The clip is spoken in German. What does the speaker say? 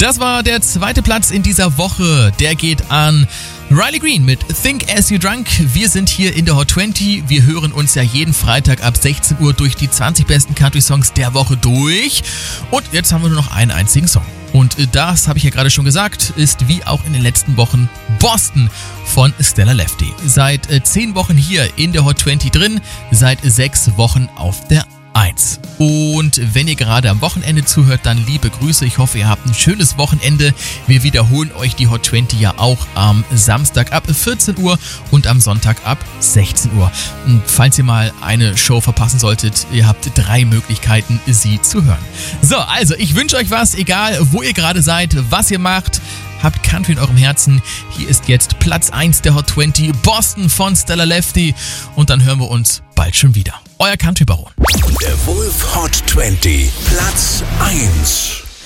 Das war der zweite Platz in dieser Woche. Der geht an Riley Green mit Think As You Drunk. Wir sind hier in der Hot 20. Wir hören uns ja jeden Freitag ab 16 Uhr durch die 20 besten Country-Songs der Woche durch. Und jetzt haben wir nur noch einen einzigen Song. Und das, habe ich ja gerade schon gesagt, ist wie auch in den letzten Wochen Boston von Stella Lefty. Seit 10 Wochen hier in der Hot 20 drin, seit 6 Wochen auf der 1. Und wenn ihr gerade am Wochenende zuhört, dann liebe Grüße. Ich hoffe, ihr habt ein schönes Wochenende. Wir wiederholen euch die Hot 20 ja auch am Samstag ab 14 Uhr und am Sonntag ab 16 Uhr. Und falls ihr mal eine Show verpassen solltet, ihr habt 3 Möglichkeiten, sie zu hören. So, also ich wünsche euch was, egal wo ihr gerade seid, was ihr macht. Habt Country in eurem Herzen. Hier ist jetzt Platz 1 der Hot 20, Boston von Stella Lefty. Und dann hören wir uns bald schon wieder. Euer Country Baron. Der Wolf Hot 20, Platz 1.